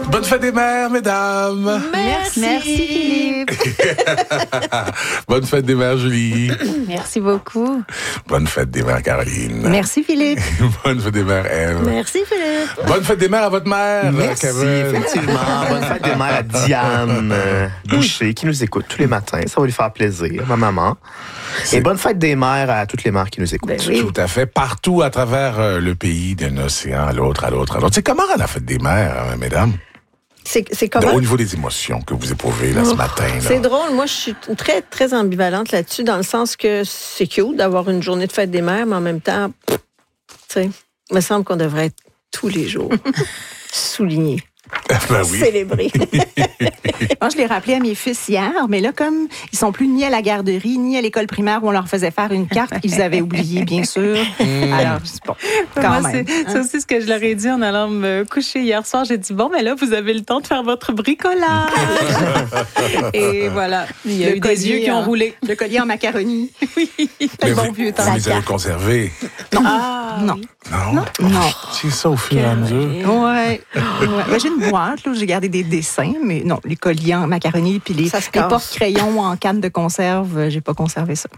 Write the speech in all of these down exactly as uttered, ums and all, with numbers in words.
Bonne fête des mères, mesdames. Merci. Merci, Philippe. Bonne fête des mères, Julie. Merci beaucoup. Bonne fête des mères, Caroline. Merci, Philippe. Bonne fête des mères, Ève. Merci, Philippe. Bonne fête des mères à votre mère, Merci, Kevin. effectivement. Bonne fête des mères à Diane euh, Boucher, qui nous écoute tous les matins. Ça va lui faire plaisir, ma maman. C'est... Et bonne fête des mères à toutes les mères qui nous écoutent. Ben oui. Tout à fait. Partout à travers euh, le pays, d'un océan à l'autre, à l'autre, à l'autre. C'est comment la fête des mères, hein, mesdames? C'est, c'est comment? Au niveau des émotions que vous épouvez là, ce matin. Là. C'est drôle. Moi, je suis très, très ambivalente là-dessus, dans le sens que c'est cute d'avoir une journée de fête des mères, mais en même temps, tu sais, il me semble qu'on devrait être tous les jours souligné. Ben oui. Célébrer. Moi, je l'ai rappelé à mes fils hier, mais là, comme ils sont plus ni à la garderie, ni à l'école primaire où on leur faisait faire une carte qu'ils avaient oubliée, bien sûr. Mm. Alors, c'est bon, quand Moi, même. c'est, c'est aussi ce que je leur ai dit en allant me coucher hier soir. J'ai dit, bon, mais là, vous avez le temps de faire votre bricolage. Et voilà, il y a Le eu collier, des yeux qui ont hein. roulé. Le collier en macaroni. Oui. Mais le bon vous, vieux temps. vous les avez conservés. Non, Ah, non, oui. Non? non. C'est ça au fur et à mesure. Ouais. ouais. Ben, j'ai une boîte là, où j'ai gardé des dessins, mais non, les colliers en macaroni puis les, Ça se les casse. porte-crayons en canne de conserve, euh, j'ai pas conservé ça.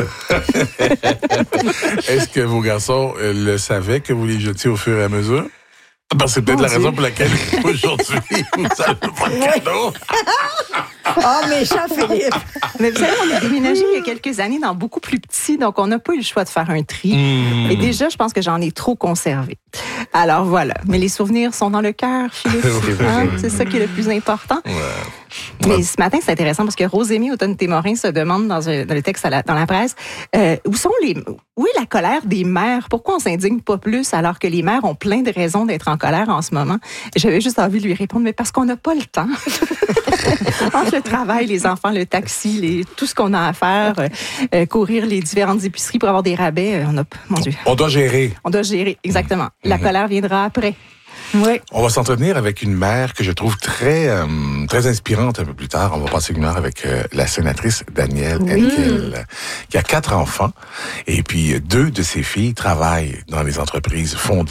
Est-ce que vos garçons euh, le savaient que vous les jetiez au fur et à mesure? Parce que c'est peut-être Mon la raison Dieu. pour laquelle aujourd'hui, vous n'avez pas de cadeau. Oh, méchant Philippe. Mais vous savez, on a déménagé il y a quelques années dans beaucoup plus petit, donc on n'a pas eu le choix de faire un tri. Mmh. Et déjà, je pense que j'en ai trop conservé. Alors voilà. Mais les souvenirs sont dans le cœur, Philippe. Hein? C'est ça qui est le plus important. Ouais. Mais ce matin, c'est intéressant parce que Rosémie Automne-Témorin se demande dans, un, dans le texte à la, dans la presse, euh, où sont les, où est la colère des mères? Pourquoi on s'indigne pas plus alors que les mères ont plein de raisons d'être en colère en ce moment? Et j'avais juste envie de lui répondre, mais parce qu'on n'a pas le temps. Entre le travail, les enfants, le taxi, les, tout ce qu'on a à faire, euh, euh, courir les différentes épiceries pour avoir des rabais, euh, on a, mon Dieu, On doit gérer. on doit gérer, exactement. La colère viendra après. Oui. On va s'entretenir avec une mère que je trouve très euh, très inspirante un peu plus tard. On va passer une heure avec euh, la sénatrice Danielle Henkel, qui a quatre enfants. Et puis, deux de ses filles travaillent dans les entreprises fondées